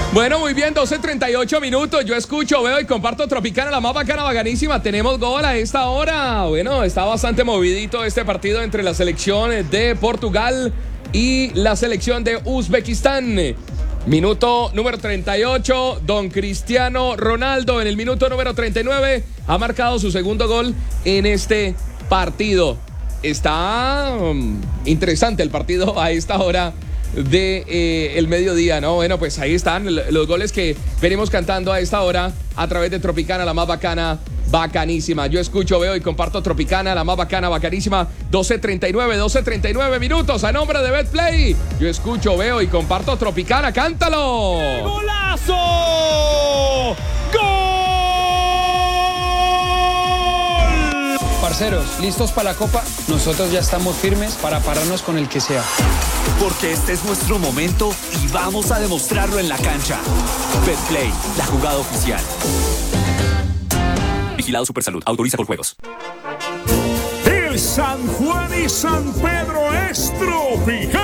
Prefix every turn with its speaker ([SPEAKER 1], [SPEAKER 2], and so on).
[SPEAKER 1] Bueno, muy bien, 12:38 minutos. Yo escucho, veo y comparto Tropicana, la más bacana, bacanísima. Tenemos gol a esta hora. Bueno, está bastante movidito este partido entre la selección de Portugal y la selección de Uzbekistán. Minuto número 38, don Cristiano Ronaldo en el minuto número 39 ha marcado su segundo gol en este partido. Está interesante el partido a esta hora de el mediodía, ¿no? Bueno, pues ahí están los goles que venimos cantando a esta hora a través de Tropicana, la más bacana, bacanísima. Yo escucho, veo y comparto Tropicana, la más bacana, bacanísima. 12:39 minutos a nombre de Betplay. Yo escucho, veo y comparto Tropicana, cántalo.
[SPEAKER 2] ¡Golazo! ¡Gol!
[SPEAKER 3] Parceros, ¿listos para la Copa? Nosotros ya estamos firmes para pararnos con el que sea.
[SPEAKER 4] Porque este es nuestro momento y vamos a demostrarlo en la cancha. Betplay, la jugada oficial. Vigilado Supersalud. Autoriza por juegos.
[SPEAKER 2] El San Juan y San Pedro es tropical.